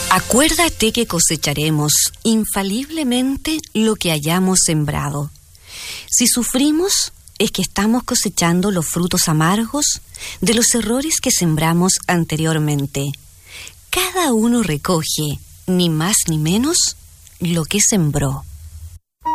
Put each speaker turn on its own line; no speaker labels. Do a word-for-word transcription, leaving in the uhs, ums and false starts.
Acuérdate que cosecharemos infaliblemente lo que hayamos sembrado. Si sufrimos, es que estamos cosechando los frutos amargos de los errores que sembramos anteriormente. Cada uno recoge, ni más ni menos, lo que sembró.